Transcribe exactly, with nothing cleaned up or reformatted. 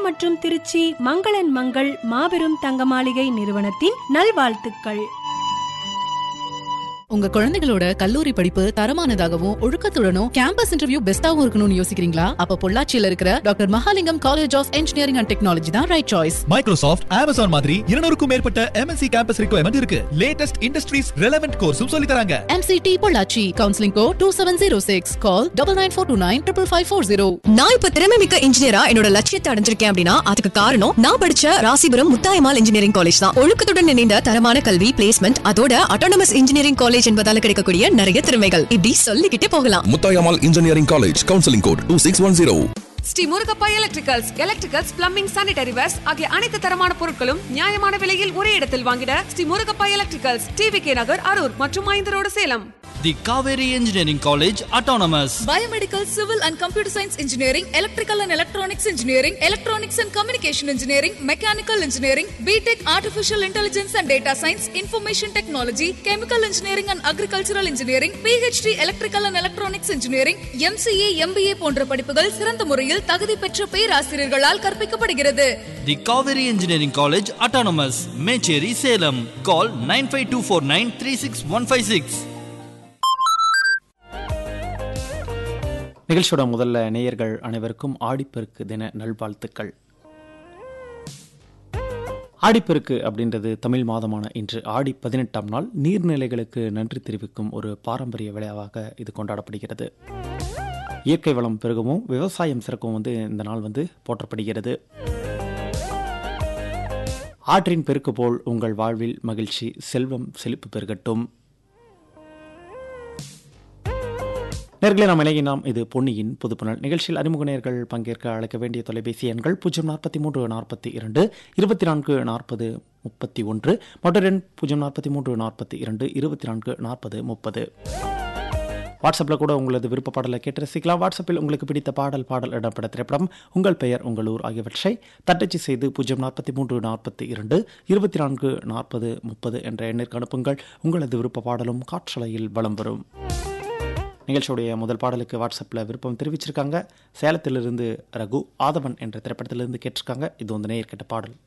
மற்றும் திருச்சி மங்களன் மங்கள் மாபெரும் தங்க மாளிகை நிறுவனத்தின் நல்வாழ்த்துக்கள். உங்க குழந்தைகளோட கல்லூரி படிப்பு தரமானதாகவும் ஒழுக்கத்துடனும் கேம்பஸ் இன்டர்வியூ பெஸ்டாவும் இருக்கணும்னு யோசிக்கிறீங்களா? அப்ப பொள்ளாச்சியில இருக்கிற doctor Mahalingam college of engineering and technology தான் ரைட் சாய்ஸ். மைக்ரோசாஃப்ட், அமேசான் மாதிரி இருநூறுக்கும் மேற்பட்ட எம்என்சி கேம்பஸ் ரிக்வயர்மெண்ட் இருக்கு. லேட்டஸ்ட் இண்டஸ்ட்ரீஸ் ரெலவென்ட் கோர்ஸும் சொல்லி தராங்க. MCT Pollachi. Counselling code two seven zero six. Call double nine four two nine triple five four zero. நான் இப்ப திறமை மிக்க இன்ஜினியரா என்னோட லட்சியத்தை அடைஞ்சிருக்கேன் அப்படின்னா அதுக்கு காரணம் நான் படிச்ச ராசிபுரம் முத்தாயம்மாள் இன்ஜினியரிங் காலேஜ் தான். ஒழுக்கத்துடன் இணைந்த தரமான கல்வி, பிளேஸ்மெண்ட், அதோட அட்டானமஸ் இன்ஜினியரிங் காலேஜ் என்பதால கிடைக்கக்கூடிய நிறைய திறமைகள் இப்படி சொல்லிக்கிட்டே போகலாம். Muthayammal engineering college. Counselling code two six one zero. Sri Murugappa electricals, electricals, plumbing, sanitary verse ஆகிய அனைத்து தரமான பொருட்களும் நியாயமான விலையில் ஒரே இடத்தில் வாங்கிட Sri Murugappa electricals, TV K நகர், அரூர் மற்றும் ஐந்து road, Salem. The Kaveri Engineering College Autonomous. Biomedical, Civil and Computer Science Engineering, Electrical and Electronics Engineering, Electronics and Communication Engineering, Mechanical Engineering, B.Tech Artificial Intelligence and Data Science, Information Technology, Chemical Engineering and Agricultural Engineering, P H D Electrical and Electronics Engineering, M C A, M B A போன்ற படிப்புகள் சிறந்த முறையில் தகுதி பெற்ற பேராசிரியர்களால் கற்பிக்கப்படுகிறது. The Kaveri Engineering College Autonomous, Mecheri, Salem. Call nine five two four nine three six one five six. நிகழ்ச்சியோட முதல்ல நேயர்கள் அனைவருக்கும் ஆடிப்பெருக்கு தின நல்வாழ்த்துக்கள். ஆடிப்பெருக்கு அப்படின்றது தமிழ் மாதமான இன்று ஆடி பதினெட்டாம் நாள் நீர்நிலைகளுக்கு நன்றி தெரிவிக்கும் ஒரு பாரம்பரிய விழாவாக இது கொண்டாடப்படுகிறது. இயற்கை வளம் பெருகவும் விவசாயம் சிறக்கவும் வந்து இந்த நாள் வந்து போற்றப்படுகிறது. ஆற்றின் பெருக்கு போல் உங்கள் வாழ்வில் மகிழ்ச்சி, செல்வம், செழிப்பு பெருகட்டும். நேர்களை நாம் இணையினாம். இது பொன்னியின் புதுப்புணல் நிகழ்ச்சியில் அறிமுக நேர்கள் பங்கேற்க அழைக்க வேண்டிய தொலைபேசி எண்கள் பூஜ்ஜியம் நாற்பத்தி மூன்று நாற்பத்தி இரண்டு இருபத்தி நான்கு நாற்பது முப்பத்தி ஒன்று மற்றொரு எண் பூஜ்ஜியம் நாற்பத்தி மூன்று நாற்பத்தி இரண்டு இருபத்தி நான்கு நாற்பது முப்பது. வாட்ஸ்அப்பில் கூட உங்களது விருப்ப பாடலை கேட்டு ரசிக்கலாம். வாட்ஸ்அப்பில் உங்களுக்கு பிடித்த பாடல், பாடல் இடம்பெற்ற திரைப்படம், உங்கள் பெயர், உங்கள் ஊர் ஆகியவற்றை தட்டச்சு செய்து பூஜ்ஜியம் நாற்பத்தி மூன்று நாற்பத்தி இரண்டு இருபத்தி நான்கு நாற்பது முப்பது என்ற எண்ணிற்கு அனுப்புங்கள். உங்களது விருப்ப பாடலும் காற்றலையில் வலம் வரும். நிகழ்ச்சியுடைய முதல் பாடலுக்கு வாட்ஸ்அப்பில் விருப்பம் தெரிவிச்சிருக்காங்க. சேலத்திலிருந்து ரகு ஆதவன் என்ற திரைப்படத்திலிருந்து கேட்டிருக்காங்க. இது வந்து நேயர் கேட்ட பாடல்.